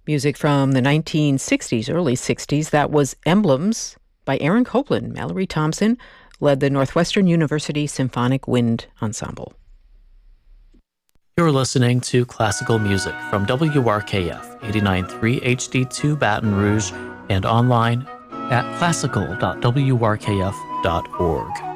Music from the 1960s, early 60s, that was Emblems by Aaron Copland. Mallory Thompson led the Northwestern University Symphonic Wind Ensemble. You're listening to classical music from WRKF 89.3 HD2 Baton Rouge and online at classical.wrkf.org.